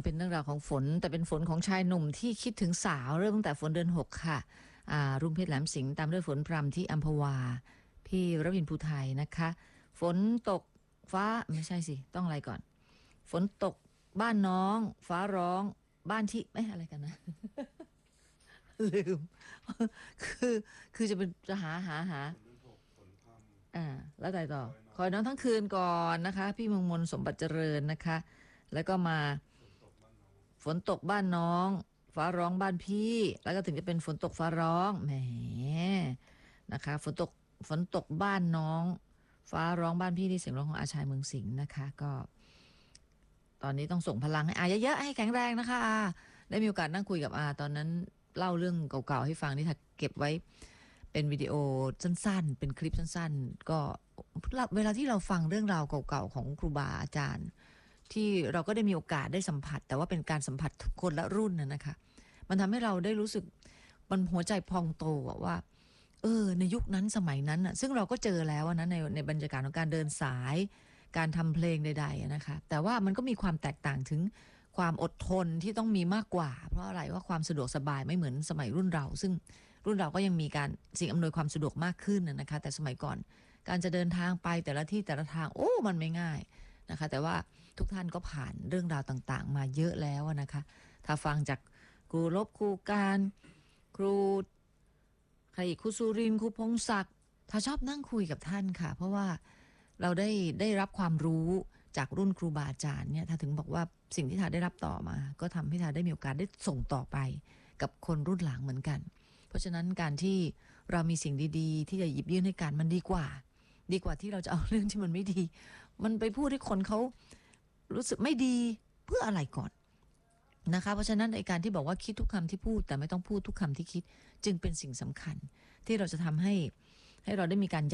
เป็นเรื่องราวของฝนแต่เป็นฝนของชายหนุ่มที่คิดถึงสาวเริ่มตั้งแต่ฝนเดือน6ค่ะรุ่งเพชรแหลมสิงห์ตามด้วยฝนพรำที่อัมพวาพี่รวินภูไทยนะคะฝนตกฟ้าไม่ใช่สิต้องอะไรก่อนฝนตกบ้านน้องฟ้าร้องบ้านที่อะไรกันนะ ลืม คือคือจะหาแล้วไงต่อคอยน้องทั้งคืนก่อนนะคะพี่เมืองมนสมบัติเจริญนะคะแล้วก็มาฝนตกบ้านน้องฟ้าร้องบ้านพี่แล้วก็ถึงจะเป็นฝนตกฟ้าร้องแหมนะคะฝนตกบ้านน้องฟ้าร้องบ้านพี่ที่เสียงร้องของอาชายเมืองสิงห์นะคะก็ตอนนี้ต้องส่งพลังให้เยอะๆให้แข็งแรงนะคะได้มีโอกาสนั่งคุยกับตอนนั้นเล่าเรื่องเก่าๆให้ฟังนี่ถ้าเก็บไว้เป็นวิดีโอสั้นๆเป็นคลิปสั้นๆก็เวลาที่เราฟังเรื่องราวเก่าๆของครูบาอาจารย์ที่เราก็ได้มีโอกาสได้สัมผัสแต่ว่าเป็นการสัมผัสคนละรุ่นนะคะมันทำให้เราได้รู้สึกมันหัวใจพองโตว่าในยุคนั้นสมัยนั้นซึ่งเราก็เจอแล้วนะในบรรยากาศของการเดินสายการทำเพลงใดๆนะคะแต่ว่ามันก็มีความแตกต่างถึงความอดทนที่ต้องมีมากกว่าเพราะอะไรว่าความสะดวกสบายไม่เหมือนสมัยรุ่นเราซึ่งรุ่นเราก็ยังมีการสิ่งอำนวยความสะดวกมากขึ้นนะคะแต่สมัยก่อนการจะเดินทางไปแต่ละที่แต่ละทางมันไม่ง่ายนะคะแต่ว่าทุกท่านก็ผ่านเรื่องราวต่างๆมาเยอะแล้วนะคะถ้าฟังจากครูลบครูการครูใครอีกครูสุรินทร์ครูพงศักดิ์ถ้าชอบนั่งคุยกับท่านค่ะเพราะว่าเราได้รับความรู้จากรุ่นครูบาอาจารย์เนี่ยถ้าถึงบอกว่าสิ่งที่ทาได้รับต่อมาก็ทำให้ทาได้มีโอกาสได้ส่งต่อไปกับคนรุ่นหลังเหมือนกันเพราะฉะนั้นการที่เรามีสิ่งดีๆที่จะหยิบยื่นให้กันมันดีกว่าที่เราจะเอาเรื่องที่มันไม่ดีมันไปพูดให้คนเขารู้สึกไม่ดีเพื่ออะไรก่อนนะคะเพราะฉะนั้นในการที่บอกว่าคิดทุกคำที่พูดแต่ไม่ต้องพูดทุกคำที่คิดจึงเป็นสิ่งสำคัญที่เราจะทำให้เราได้มีการ